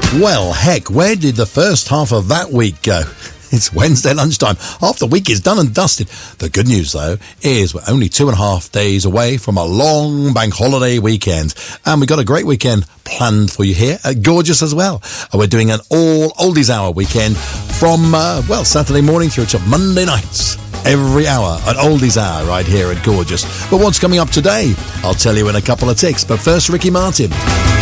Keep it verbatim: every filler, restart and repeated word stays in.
Well, heck, where did the first half of that week go? It's Wednesday lunchtime. Half the week is done and dusted. The good news, though, is we're only two and a half days away from a long bank holiday weekend. And we've got a great weekend planned for you here at Gorgeous as well. We're doing an all oldies hour weekend from, uh, well, Saturday morning through to Monday nights. Every hour, an oldies hour right here at Gorgeous. But what's coming up today? I'll tell you in a couple of ticks. But first, Ricky Martin.